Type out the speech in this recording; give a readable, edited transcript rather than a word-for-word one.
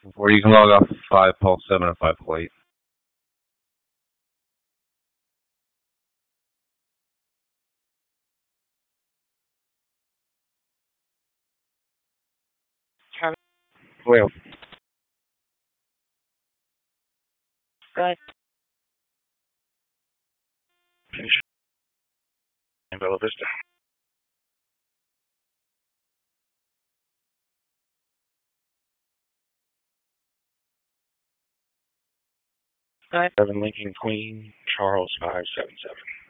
Or you can log off 5 Pulse 7 and 5 Pulse 8. Well, Good. finish in Bella Vista. Good. 7 Lincoln Queen, Charles 577.